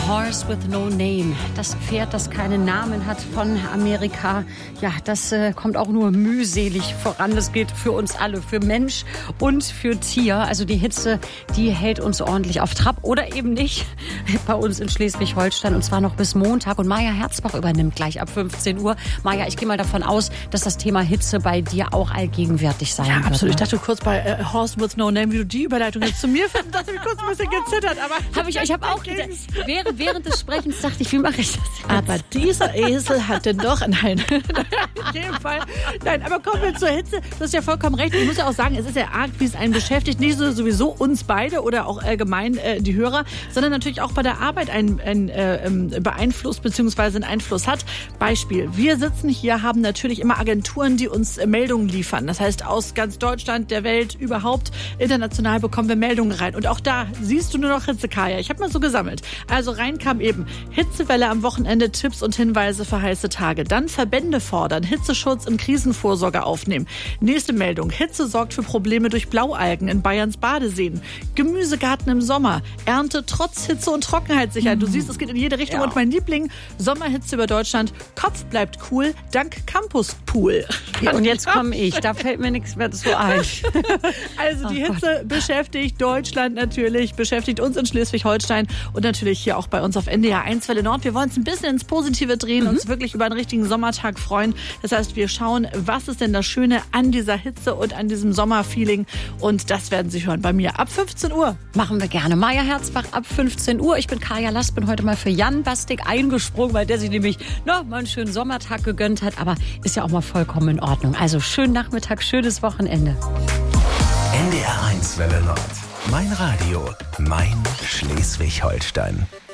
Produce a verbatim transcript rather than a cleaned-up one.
Horse with no name. Das Pferd, das keinen Namen hat von Amerika. Ja, das äh, kommt auch nur mühselig voran. Das gilt für uns alle, für Mensch und für Tier. Also die Hitze, die hält uns ordentlich auf Trab oder eben nicht. Bei uns in Schleswig-Holstein und zwar noch bis Montag. Und Maja Herzbach übernimmt gleich ab fünfzehn Uhr. Maja, ich gehe mal davon aus, dass das Thema Hitze bei dir auch allgegenwärtig sein ja, wird. Ja, absolut. Ne? Ich dachte kurz bei äh, Horse with no name, wie du die Überleitung jetzt zu mir findest, dachte ich kurz ein bisschen gezittert. Aber hab ich, ich habe auch gedacht, während, während des Sprechens dachte ich, wie mache ich das jetzt? Aber dieser Esel hat denn doch nein, in jedem Fall. Nein, aber kommen wir zur Hitze. Du hast ja vollkommen recht. Ich muss ja auch sagen, es ist ja arg, wie es einen beschäftigt. Nicht so sowieso uns beide oder auch allgemein äh, die Hörer, sondern natürlich auch bei der Arbeit einen, einen äh, beeinflusst bzw. einen Einfluss hat. Beispiel, wir sitzen hier, haben natürlich immer Agenturen, die uns äh, Meldungen liefern. Das heißt, aus ganz Deutschland, der Welt, überhaupt, international bekommen wir Meldungen rein. Und auch da siehst du nur noch Hitze, Kaya. Ich habe mal so gesammelt. Also rein kam eben Hitzewelle am Wochenende, Tipps und Hinweise für heiße Tage. Dann Verbände fordern, Hitzeschutz in Krisenvorsorge aufnehmen. Nächste Meldung, Hitze sorgt für Probleme durch Blaualgen in Bayerns Badeseen. Gemüsegarten im Sommer, Ernte trotz Hitze und Trockenheit sichern. Du siehst, es geht in jede Richtung. Ja. Und mein Liebling, Sommerhitze über Deutschland, Kopf bleibt cool, dank Campuspool. Ja, und jetzt komme ich, da fällt mir nichts mehr so ein. Also die oh Hitze Gott. beschäftigt Deutschland natürlich, beschäftigt uns in Schleswig-Holstein und natürlich hier auch bei uns auf N D R eins Welle Nord. Wir wollen es ein bisschen ins Positive drehen, mhm. uns wirklich über einen richtigen Sommertag freuen. Das heißt, wir schauen, was ist denn das Schöne an dieser Hitze und an diesem Sommerfeeling. Und das werden Sie hören bei mir ab fünfzehn Uhr. Machen wir gerne. Maja Herzbach ab fünfzehn Uhr. Ich bin Kaya Last, bin heute mal für Jan Bastik eingesprungen, weil der sich nämlich noch mal einen schönen Sommertag gegönnt hat. Aber ist ja auch mal vollkommen in Ordnung. Also schönen Nachmittag, schönes Wochenende. N D R eins Welle Nord. Mein Radio, mein Schleswig-Holstein.